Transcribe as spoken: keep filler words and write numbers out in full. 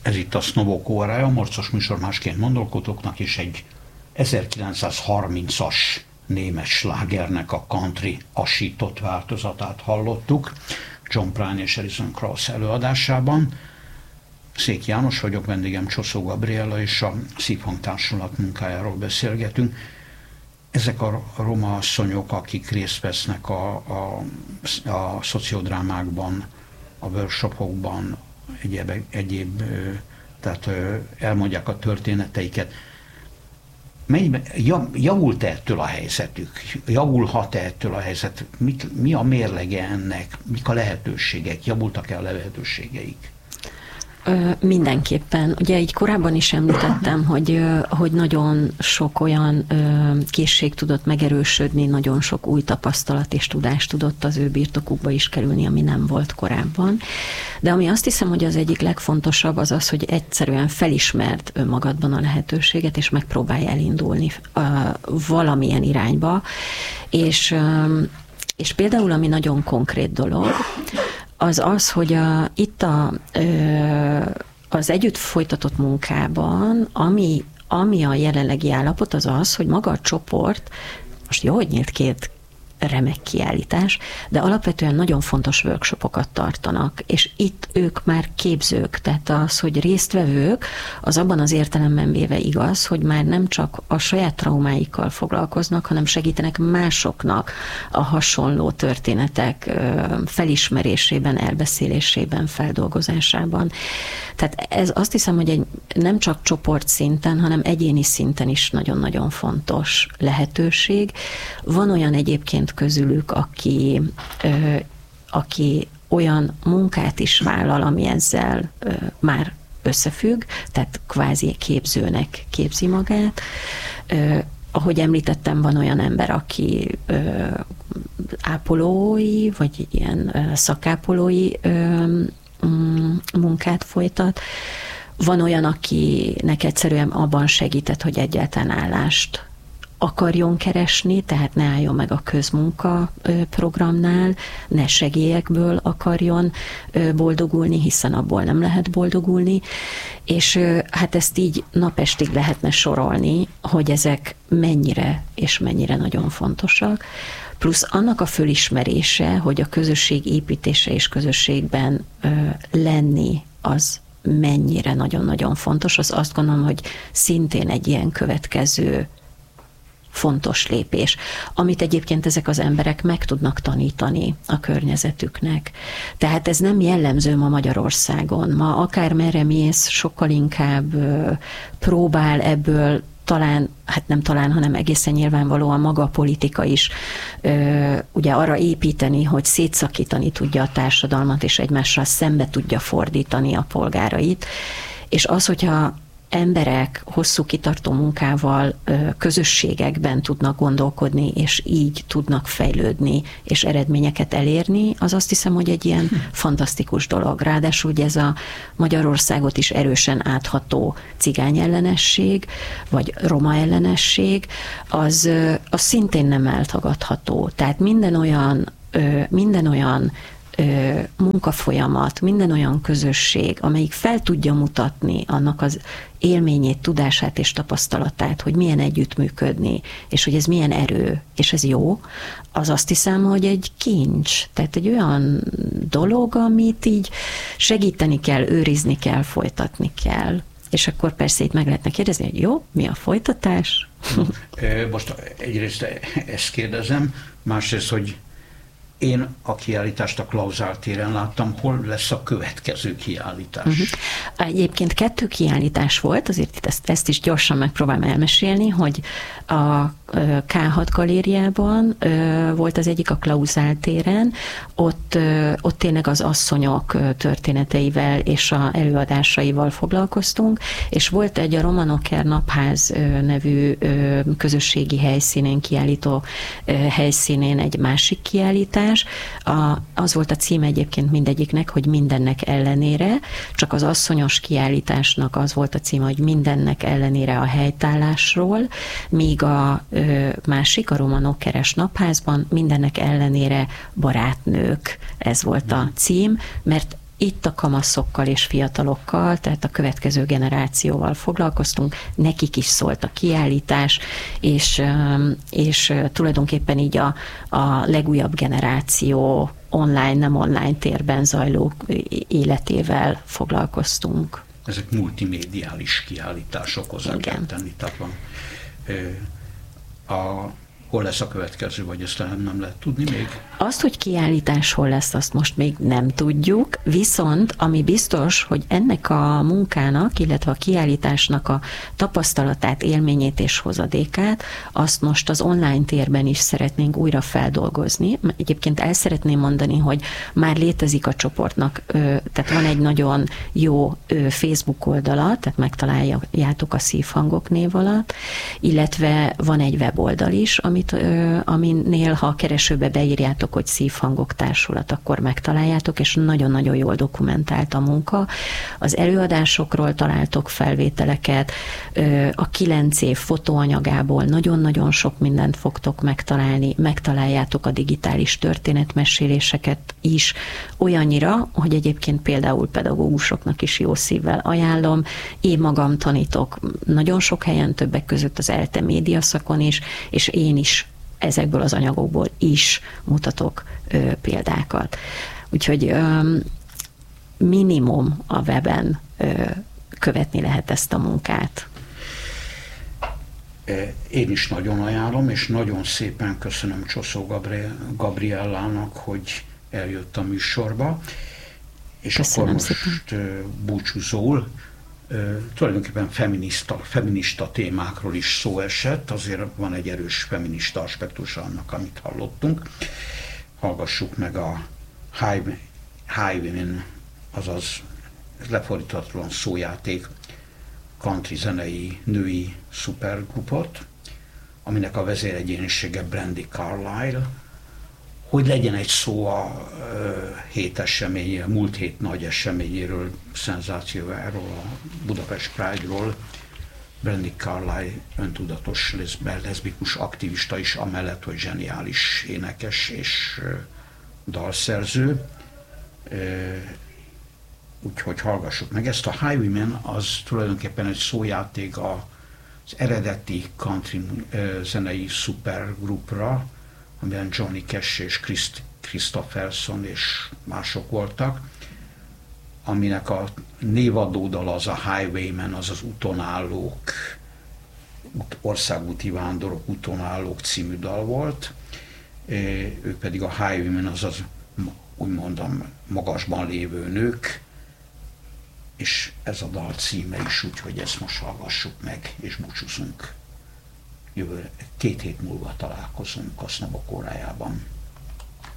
Ez itt a Sznobok órája, a Morcos műsor Másként gondolkodóknak, és egy ezerkilencszázharmincas német slágernek a country asított változatát hallottuk John Prine és Alison Krauss előadásában. Szék János vagyok, vendégem Csoszó Gabriella, és a Szívhang Társulat munkájáról beszélgetünk. Ezek a roma asszonyok, akik részt vesznek a, a, a szociodrámákban, a workshopokban, egyéb, egyéb tehát elmondják a történeteiket. Mennyiben, javult ettől a helyzetük? Javulhat ettől a helyzet? Mit, mi a mérlege ennek? Mik a lehetőségek? Javultak-e a lehetőségeik? Mindenképpen. Ugye így korábban is említettem, hogy, hogy nagyon sok olyan készség tudott megerősödni, nagyon sok új tapasztalat és tudás tudott az ő birtokukba is kerülni, ami nem volt korábban. De ami azt hiszem, hogy az egyik legfontosabb az az, hogy egyszerűen felismerd önmagadban a lehetőséget, és megpróbálj elindulni valamilyen irányba. És, és például, ami nagyon konkrét dolog, az az, hogy a, itt a, az együtt folytatott munkában, ami, ami a jelenlegi állapot, az az, hogy maga a csoport, most jó, hogy nyílt két remek kiállítás, de alapvetően nagyon fontos workshopokat tartanak, és itt ők már képzők, tehát az, hogy résztvevők, az abban az értelemben véve igaz, hogy már nem csak a saját traumáikkal foglalkoznak, hanem segítenek másoknak a hasonló történetek felismerésében, elbeszélésében, feldolgozásában. Tehát ez azt hiszem, hogy egy, nem csak csoportszinten, hanem egyéni szinten is nagyon-nagyon fontos lehetőség. Van olyan egyébként közülük, aki, ö, aki olyan munkát is vállal, ami ezzel ö, már összefügg, tehát kvázi képzőnek képzi magát. Ö, ahogy említettem, van olyan ember, aki ö, ápolói, vagy ilyen ö, szakápolói ö, munkát folytat. Van olyan, akinek egyszerűen abban segített, hogy egyáltalán állást akarjon keresni, tehát ne álljon meg a közmunka programnál, ne segélyekből akarjon boldogulni, hiszen abból nem lehet boldogulni, és hát ezt így napestig lehetne sorolni, hogy ezek mennyire és mennyire nagyon fontosak, plusz annak a fölismerése, hogy a közösség építése és közösségben lenni az mennyire nagyon-nagyon fontos, az azt gondolom, hogy szintén egy ilyen következő fontos lépés, amit egyébként ezek az emberek meg tudnak tanítani a környezetüknek. Tehát ez nem jellemző ma Magyarországon. Ma akármerre mész, sokkal inkább próbál ebből talán, hát nem talán, hanem egészen nyilvánvalóan maga a politika is ugye arra építeni, hogy szétszakítani tudja a társadalmat, és egymással szembe tudja fordítani a polgárait. És az, hogyha emberek hosszú kitartó munkával közösségekben tudnak gondolkodni, és így tudnak fejlődni, és eredményeket elérni, az azt hiszem, hogy egy ilyen hm. fantasztikus dolog. Ráadásul ugye ez a Magyarországot is erősen átható cigányellenesség, vagy roma ellenesség, az, az szintén nem eltagadható. Tehát minden olyan, minden olyan munkafolyamat, minden olyan közösség, amelyik fel tudja mutatni annak az élményét, tudását és tapasztalatát, hogy milyen együttműködni, és hogy ez milyen erő, és ez jó, az azt hiszem, hogy egy kincs, tehát egy olyan dolog, amit így segíteni kell, őrizni kell, folytatni kell. És akkor persze itt meg lehetne kérdezni, hogy jó, mi a folytatás? Most egyrészt ezt kérdezem, másrészt, hogy én a kiállítást a Klauzál téren láttam, hol lesz a következő kiállítás? Uh-huh. Egyébként kettő kiállítás volt, azért itt ezt, ezt is gyorsan megpróbálom elmesélni, hogy a ká hat galériában volt az egyik a Klauzál téren, ott, ott tényleg az asszonyok történeteivel és a előadásaival foglalkoztunk, és volt egy a Romanoker Napház nevű közösségi helyszínén kiállító helyszínén egy másik kiállítás. A, az volt a címe egyébként mindegyiknek, hogy mindennek ellenére, csak az asszonyos kiállításnak az volt a címe, hogy mindennek ellenére a helytállásról, míg a másik, a Romanokeres Napházban mindennek ellenére barátnők, ez volt a cím, mert itt a kamaszokkal és fiatalokkal, tehát a következő generációval foglalkoztunk, nekik is szólt a kiállítás, és, és tulajdonképpen így a, a legújabb generáció online, nem online térben zajló életével foglalkoztunk. Ezek multimédiális kiállítások, hozzá kell tenni. Tehát van, a, hol lesz a következő, vagy ezt nem lehet tudni még? Azt, hogy kiállítás hol lesz, azt most még nem tudjuk, viszont ami biztos, hogy ennek a munkának, illetve a kiállításnak a tapasztalatát, élményét és hozadékát, azt most az online térben is szeretnénk újra feldolgozni. Egyébként el szeretném mondani, hogy már létezik a csoportnak, tehát van egy nagyon jó Facebook oldala, tehát megtaláljátok a Szívhangok név alatt, illetve van egy weboldal is, amit, aminél, ha a keresőbe beírjátok, hogy Szívhangok Társulat, akkor megtaláljátok, és nagyon-nagyon jól dokumentált a munka. Az előadásokról találtok felvételeket, a kilenc év fotóanyagából nagyon-nagyon sok mindent fogtok megtalálni, megtaláljátok a digitális történetmeséléseket is, olyannyira, hogy egyébként például pedagógusoknak is jó szívvel ajánlom. Én magam tanítok nagyon sok helyen, többek között az ELTE média szakon is, és én is ezekből az anyagokból is mutatok ö, példákat. Úgyhogy ö, minimum a weben ö, követni lehet ezt a munkát. Én is nagyon ajánlom, és nagyon szépen köszönöm Csoszó Gabriellának, hogy eljött a műsorba. És köszönöm akkor most szépen. Búcsúzól. Tulajdonképpen feminista, feminista témákról is szó esett, azért van egy erős feminista aspektus annak, amit hallottunk. Hallgassuk meg a High, High Women, azaz lefordítatlan szójáték country zenei női szupergrupot, aminek a vezéregyénisége Brandi Carlile. Hogy legyen egy szó a ö, hét eseményéről, múlt hét nagy eseményéről, szenzációjáról, a Budapest Pride-ról. Brandi Carlile öntudatos leszbikus aktivista is, amellett, hogy zseniális énekes és ö, dalszerző. Ö, úgyhogy hallgassuk meg ezt. A High Women az tulajdonképpen egy szójáték az eredeti country ö, zenei szupergrupra, amiben Johnny Cash és Christ, Christopherson és mások voltak, aminek a névadódala az a Highwaymen, az az utonállók, országúti vándorok, utonállók című dal volt, ők pedig a Highwaymen, az az úgy mondom magasban lévő nők, és ez a dal címe is, úgyhogy ezt most hallgassuk meg, és búcsúzunk. Jövő két hét múlva találkozunk a Sznobok órájában.